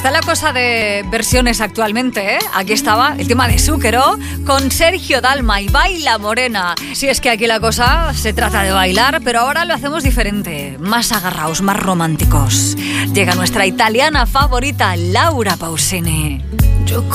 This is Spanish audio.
está la cosa de versiones actualmente, ¿eh? Aquí estaba el tema de Zúquero con Sergio Dalma y Baila Morena. Si es que aquí la cosa se trata de bailar, pero ahora lo hacemos diferente, más agarraos, más románticos. Llega nuestra italiana favorita, Laura Pausini. Yo